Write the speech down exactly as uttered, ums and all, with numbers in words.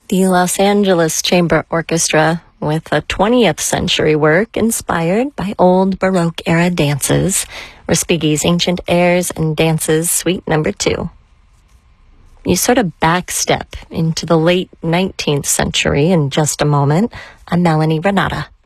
The Los Angeles Chamber Orchestra with a twentieth century work inspired by old Baroque-era dances, Respighi's Ancient Airs and Dances Suite Number two. You sort of backstep into the late nineteenth century in just a moment. I'm Melanie Renata.